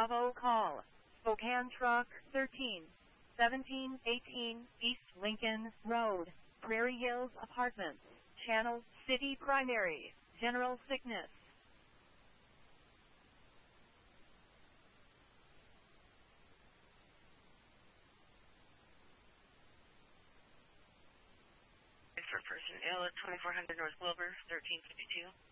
Bravo call. Spokane Truck 13, 1718 East Lincoln Road, Prairie Hills Apartments, Channel City Primary, General Sickness. For person ill at 2400 North Wilbur, 1352.